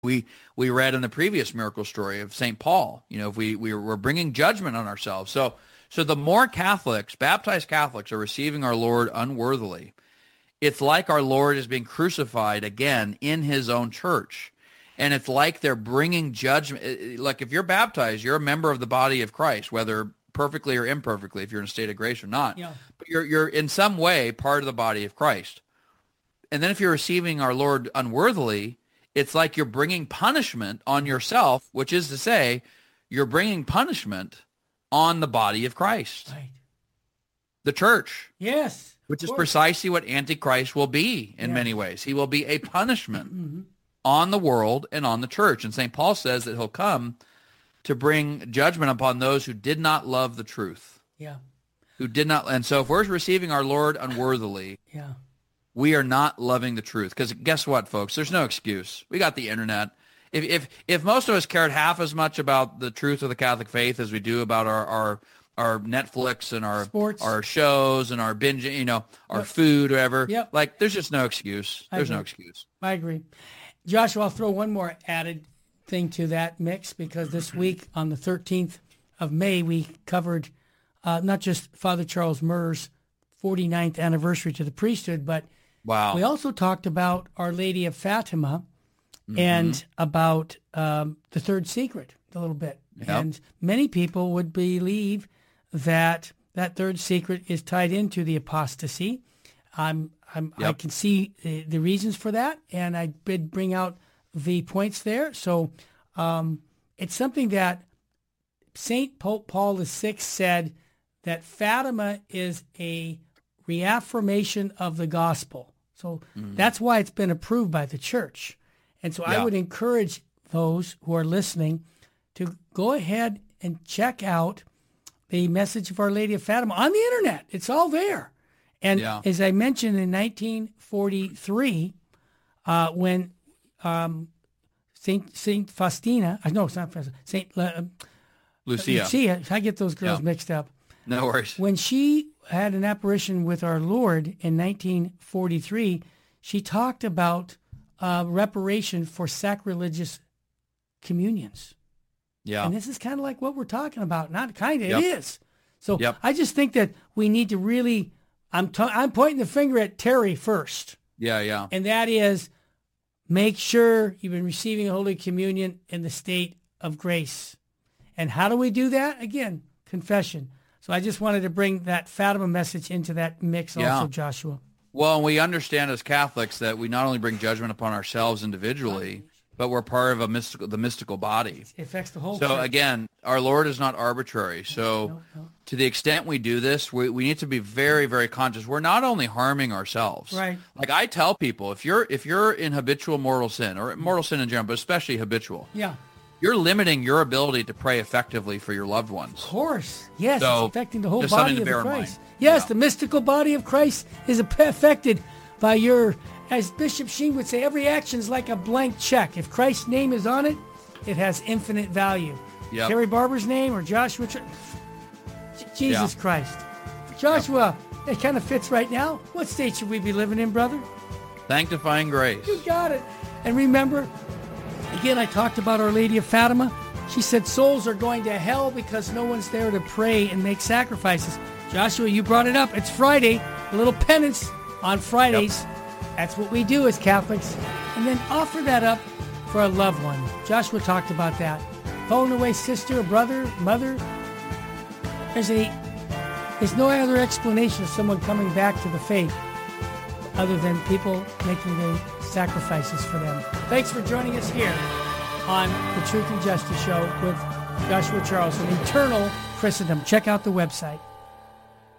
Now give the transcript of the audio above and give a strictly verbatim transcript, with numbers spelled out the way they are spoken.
We we read in the previous miracle story of Saint Paul, you know, if we, we we're bringing judgment on ourselves. So so the more Catholics, baptized Catholics, are receiving our Lord unworthily, it's like our Lord is being crucified again in his own church. And it's like they're bringing judgment. Like if you're baptized, you're a member of the body of Christ, whether perfectly or imperfectly, if you're in a state of grace or not. Yeah. But you're you're in some way part of the body of Christ. And then if you're receiving our Lord unworthily, it's like you're bringing punishment on yourself, which is to say, you're bringing punishment on the body of Christ, Right. the church. Yes. Which is course. precisely what Antichrist will be in Yeah. many ways. He will be a punishment Mm-hmm. on the world and on the church. And Saint Paul says that he'll come to bring judgment upon those who did not love the truth. Yeah. Who did not. And so if we're receiving our Lord unworthily, Yeah. we are not loving the truth. Because guess what, folks? There's no excuse. We got the internet. If if if most of us cared half as much about the truth of the Catholic faith as we do about our our, our Netflix and our Sports. our shows and our binge, you know, our Yep. food, whatever, Yep. like there's just no excuse. I There's no agree. excuse. I agree. Joshua, I'll throw one more added thing to that mix, because this week on the thirteenth of May, we covered uh, not just Father Charles Murr's forty-ninth anniversary to the priesthood, but Wow. we also talked about Our Lady of Fatima and about um, the third secret a little bit. Yep. And many people would believe that that third secret is tied into the apostasy. I'm, I'm, I Yep. can see the, the reasons for that, and I did bring out the points there. So um, it's something that Saint Pope Paul the Sixth said, that Fatima is a reaffirmation of the gospel. So that's why it's been approved by the church. And so I Yeah. would encourage those who are listening to go ahead and check out the message of Our Lady of Fatima on the internet. It's all there. And Yeah. as I mentioned, in nineteen forty-three, uh, when um, Saint Saint Faustina, I know it's not Faustina, Saint uh, Lucia. Lucia, I get those girls Yeah. mixed up. No worries. When she had an apparition with our Lord in nineteen forty-three, she talked about uh, reparation for sacrilegious communions. Yeah. And this is kind of like what we're talking about. Not kind of, Yep. it is. So Yep. I just think that we need to really, I'm, t- I'm pointing the finger at Terry first. Yeah, yeah. And that is, make sure you've been receiving Holy Communion in the state of grace. And how do we do that? Again, confession. So I just wanted to bring that Fatima message into that mix Yeah. also, Joshua. Well, we understand as Catholics that we not only bring judgment upon ourselves individually, but we're part of a mystical, the mystical body. It affects the whole So church. again, our Lord is not arbitrary. So No, no. to the extent we do this, we, we need to be very, very conscious. We're not only harming ourselves. Right. Like I tell people, if you're if you're in habitual mortal sin, or mortal sin in general, but especially habitual, Yeah, you're limiting your ability to pray effectively for your loved ones. of course. Yes, So, it's affecting the whole just something body to of bear in Christ. mind. Yes, Yeah. the mystical body of Christ is affected by your, as Bishop Sheen would say, every action is like a blank check. If Christ's name is on it, it has infinite value. Yep. Terry Barber's name or Joshua, Tr- J- Jesus Yeah. Christ. Joshua, it kind of fits right now. What state should we be living in, brother? Sanctifying grace. You got it. And remember, again, I talked about Our Lady of Fatima. She said souls are going to hell because no one's there to pray and make sacrifices. Joshua, you brought it up. It's Friday. A little penance on Fridays. That's what we do as Catholics. And then offer that up for a loved one. Joshua talked about that. Phone away sister, brother, mother. There's a there's no other explanation of someone coming back to the faith other than people making the sacrifices for them. Thanks for joining us here on the Truth and Justice Show with Joshua Charles, an eternal Christendom. Check out the website.